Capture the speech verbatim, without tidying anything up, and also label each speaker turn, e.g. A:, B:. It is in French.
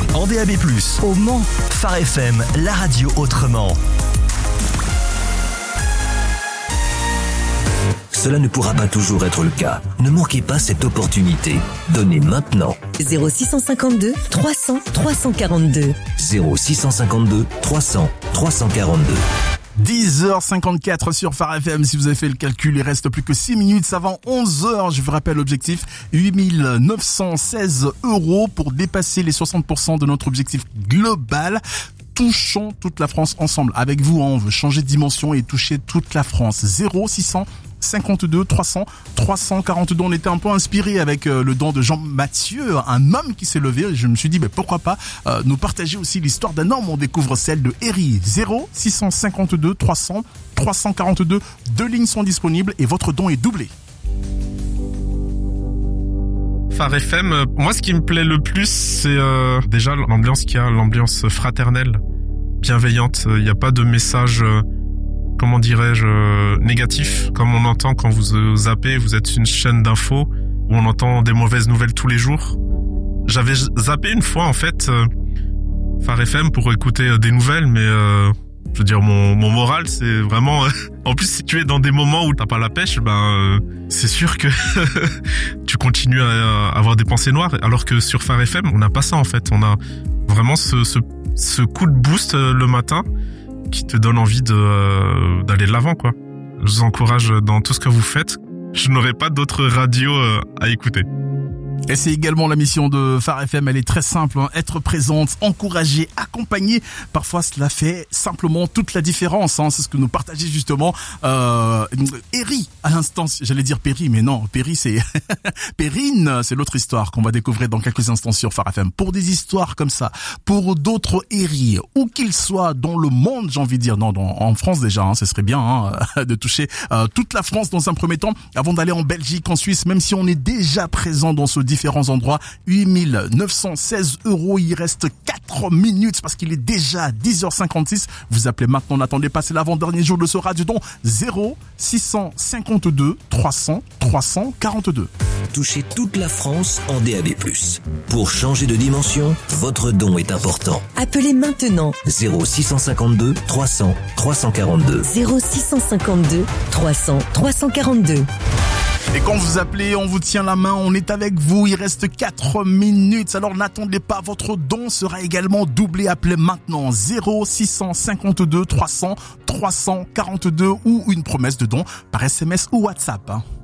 A: en D A B plus, au Mans. Phare F M, la radio autrement.
B: Cela ne pourra pas toujours être le cas. Ne manquez pas cette opportunité. Donnez maintenant.
C: zéro six cent cinquante-deux trois cents trois cent quarante-deux.
B: zéro six cent cinquante-deux trois cents trois cent quarante-deux.
D: dix heures cinquante-quatre sur Phare F M. Si vous avez fait le calcul, il reste plus que six minutes avant onze heures. Je vous rappelle l'objectif, huit mille neuf cent seize euros pour dépasser les soixante pour cent de notre objectif global. Touchons toute la France ensemble. Avec vous, hein, on veut changer de dimension et toucher toute la France. zéro six cent cinquante-deux trois cents trois cent quarante-deux. On était un peu inspiré avec euh, le don de Jean-Mathieu, un homme qui s'est levé. Je me suis dit, mais pourquoi pas euh, nous partager aussi l'histoire d'un homme. On découvre celle de Eri. zéro six cent cinquante-deux trois cents trois cent quarante-deux. Deux lignes sont disponibles et votre don est doublé.
E: Phare F M, moi ce qui me plaît le plus, c'est euh, déjà l'ambiance qu'il y a, l'ambiance fraternelle, bienveillante. Il n'y a pas de message... Euh, comment dirais-je, euh, négatif, comme on entend quand vous euh, zappez, vous êtes une chaîne d'infos où on entend des mauvaises nouvelles tous les jours. J'avais zappé une fois, en fait, euh, Phare F M pour écouter euh, des nouvelles, mais euh, je veux dire, mon, mon moral, c'est vraiment... Euh, en plus, si tu es dans des moments où t'as pas la pêche, ben euh, c'est sûr que tu continues à, à avoir des pensées noires, alors que sur Phare F M, on n'a pas ça, en fait. On a vraiment ce, ce, ce coup de boost euh, le matin qui te donne envie de euh, d'aller de l'avant, quoi. Je vous encourage dans tout ce que vous faites. Je n'aurai pas d'autres radios euh, à écouter.
D: Et c'est également la mission de Phare F M, elle est très simple, hein. Être présente, encourager, accompagner. Parfois cela fait simplement toute la différence, hein. C'est ce que nous partageait justement euh, Eri à l'instant. J'allais dire Péri, mais non, Péri c'est Périne, c'est l'autre histoire qu'on va découvrir dans quelques instants sur Phare F M. Pour des histoires comme ça, pour d'autres Eri, où qu'ils soient dans le monde, j'ai envie de dire, non, dans, en France déjà, hein, ce serait bien hein, de toucher euh, toute la France dans un premier temps, avant d'aller en Belgique, en Suisse, même si on est déjà présent dans ce différents endroits. Huit mille neuf cent seize euros, il reste quatre minutes parce qu'il est déjà dix heures cinquante-six. Vous appelez maintenant, n'attendez pas, c'est l'avant-dernier jour de ce radio don. Zéro six cent cinquante-deux trois cents trois cent quarante-deux.
B: Touchez toute la France en D A B plus. Pour changer de dimension, votre don est important.
C: Appelez maintenant
B: zéro six cent cinquante-deux trois cents trois cent quarante-deux.
C: zéro six cent cinquante-deux trois cents trois cent quarante-deux.
D: Et quand vous appelez, on vous tient la main, on est avec vous, il reste quatre minutes, alors n'attendez pas, votre don sera également doublé. Appelez maintenant zéro six cent cinquante-deux trois cents trois cent quarante-deux ou une promesse de don par S M S ou WhatsApp.